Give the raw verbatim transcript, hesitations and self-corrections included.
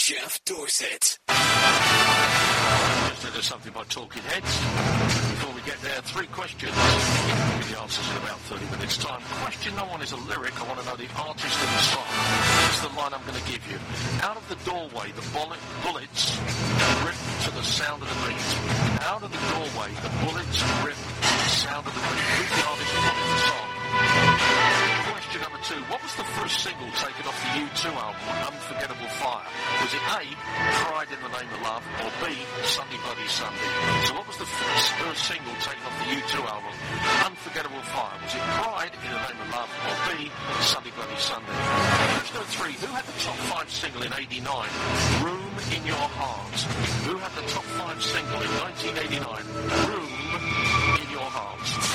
Jeff Dorsett. Just into something by Talking Heads. Before we get there, three questions. Give the answers in about thirty minutes' time. Question number one is a lyric. I want to know the artist of the song. This is the line I'm going to give you. Out of the doorway, the bullet, bullets rip to the sound of the beat. Out of the doorway, the bullets rip to the sound of the beat. Who's the artist of the song? Question number two. What was the first single taken off the U two album, Unforgettable Fire? Was it A, Pride in the Name of Love, or B, Sunday Bloody Sunday? So what was the first, first single taken off the U two album, Unforgettable Fire? Was it Pride in the Name of Love, or B, Sunday Bloody Sunday? Question number three. Who had the top five single in eighty-nine? Room in Your Heart. Who had the top five single in nineteen eighty-nine? Room in Your Heart.